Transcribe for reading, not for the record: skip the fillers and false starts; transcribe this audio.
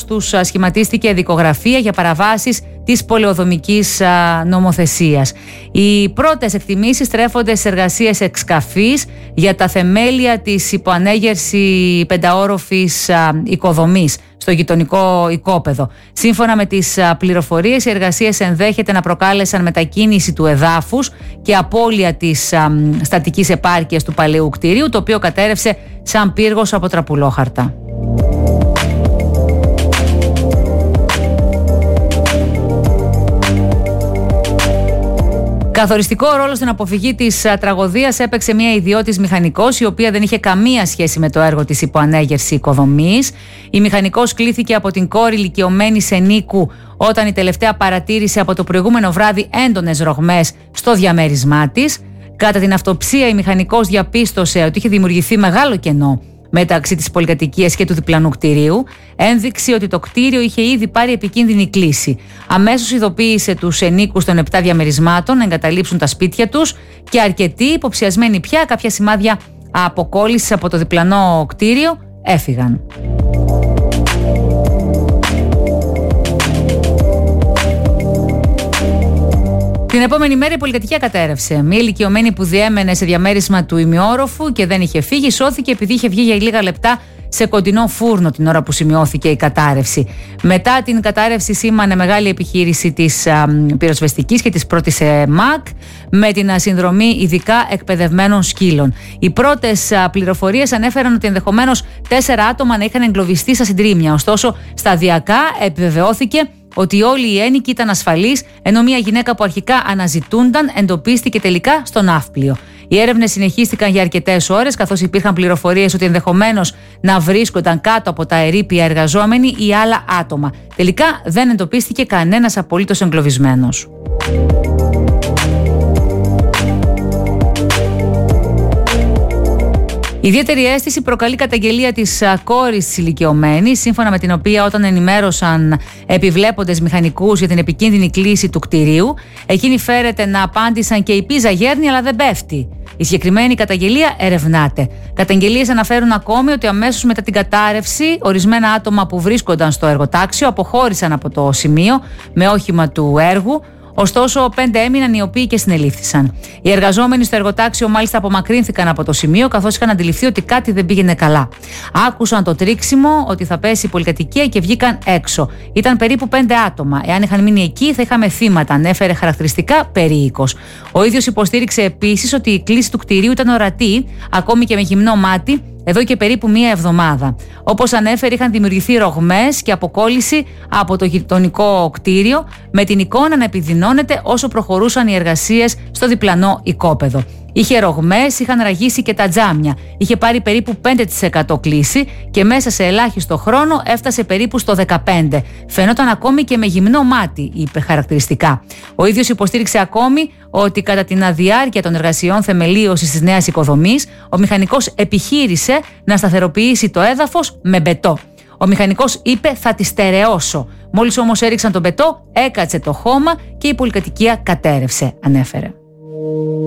βάρος τους σχηματίστηκε δικογραφία για παραβάσεις της πολεοδομικής νομοθεσίας. Οι πρώτες εκτιμήσεις στρέφονται στις εργασίες εξκαφής για τα θεμέλια της υποανέγερση πενταόροφης οικοδομής στο γειτονικό οικόπεδο. Σύμφωνα με τις πληροφορίες, οι εργασίες ενδέχεται να προκάλεσαν μετακίνηση του εδάφους και απώλεια της στατικής επάρκειας του παλαιού κτηρίου, το οποίο κατέρευσε σαν πύργος από τραπουλόχαρτα. Καθοριστικό ρόλο στην αποφυγή της τραγωδίας έπαιξε μια ιδιώτης μηχανικός, η οποία δεν είχε καμία σχέση με το έργο της υποανέγερση οικοδομής. Η μηχανικός κλήθηκε από την κόρη ηλικιωμένης ενίκου όταν η τελευταία παρατήρησε από το προηγούμενο βράδυ έντονες ρογμές στο διαμέρισμά της. Κατά την αυτοψία, η μηχανικός διαπίστωσε ότι είχε δημιουργηθεί μεγάλο κενό μεταξύ της πολυκατοικίας και του διπλανού κτηρίου, ένδειξη ότι το κτίριο είχε ήδη πάρει επικίνδυνη κλίση. Αμέσως ειδοποίησε τους ενίκους των 7 διαμερισμάτων να εγκαταλείψουν τα σπίτια τους και αρκετοί, υποψιασμένοι πια κάποια σημάδια αποκόλλησης από το διπλανό κτίριο, έφυγαν. Την επόμενη μέρα η πολυκατοικία κατέρευσε. Μία ηλικιωμένη που διέμενε σε διαμέρισμα του ημιόροφου και δεν είχε φύγει, σώθηκε επειδή είχε βγει για λίγα λεπτά σε κοντινό φούρνο την ώρα που σημειώθηκε η κατάρρευση. Μετά την κατάρρευση σήμανε μεγάλη επιχείρηση της πυροσβεστικής και της πρώτης ΜΑΚ με την συνδρομή ειδικά εκπαιδευμένων σκύλων. Οι πρώτες πληροφορίες ανέφεραν ότι ενδεχομένως 4 άτομα να είχαν εγκλωβιστεί στα συντρίμμια. Ωστόσο, σταδιακά επιβεβαιώθηκε ότι όλοι οι ένοικοι ήταν ασφαλείς, ενώ μια γυναίκα που αρχικά αναζητούνταν εντοπίστηκε τελικά στο ναύπλιο. Οι έρευνες συνεχίστηκαν για αρκετές ώρες, καθώς υπήρχαν πληροφορίες ότι ενδεχομένως να βρίσκονταν κάτω από τα ερείπια εργαζόμενοι ή άλλα άτομα. Τελικά δεν εντοπίστηκε κανένας απολύτως εγκλωβισμένος. Ιδιαίτερη αίσθηση προκαλεί καταγγελία της κόρης της ηλικιωμένης, σύμφωνα με την οποία όταν ενημέρωσαν επιβλέποντες μηχανικούς για την επικίνδυνη κλίση του κτηρίου, εκείνοι φέρεται να απάντησαν και η πίζα γέρνει αλλά δεν πέφτει. Η συγκεκριμένη καταγγελία ερευνάται. Καταγγελίες αναφέρουν ακόμη ότι αμέσως μετά την κατάρρευση, ορισμένα άτομα που βρίσκονταν στο εργοτάξιο αποχώρησαν από το σημείο με όχημα του έργου. Ωστόσο, 5 έμειναν, οι οποίοι και συνελήφθησαν. Οι εργαζόμενοι στο εργοτάξιο μάλιστα απομακρύνθηκαν από το σημείο, καθώς είχαν αντιληφθεί ότι κάτι δεν πήγαινε καλά. Άκουσαν το τρίξιμο ότι θα πέσει η πολυκατοικία και βγήκαν έξω. Ήταν περίπου 5 άτομα. Εάν είχαν μείνει εκεί, θα είχαμε θύματα, ανέφερε χαρακτηριστικά περίοικος. Ο ίδιος υποστήριξε επίσης ότι η κλίση του κτηρίου ήταν ορατή, ακόμη και με γυμνό μάτι, εδώ και περίπου 1 εβδομάδα. Όπως ανέφερε, είχαν δημιουργηθεί ρογμές και αποκόλληση από το γειτονικό κτίριο, με την εικόνα να επιδεινώνεται όσο προχωρούσαν οι εργασίες στο διπλανό οικόπεδο. Είχε ρογμές, είχαν ραγίσει και τα τζάμια. Είχε πάρει περίπου 5% κλίση και μέσα σε ελάχιστο χρόνο έφτασε περίπου στο 15%. Φαινόταν ακόμη και με γυμνό μάτι, είπε χαρακτηριστικά. Ο ίδιος υποστήριξε ακόμη ότι κατά την αδιάρκεια των εργασιών θεμελίωσης της νέας οικοδομής, ο μηχανικός επιχείρησε να σταθεροποιήσει το έδαφος με μπετό. Ο μηχανικός είπε «θα τη στερεώσω». Μόλις όμως έριξαν τον μπετό, έκατσε το χώμα και η πολυκατοικία κατέρευσε, ανέφερε.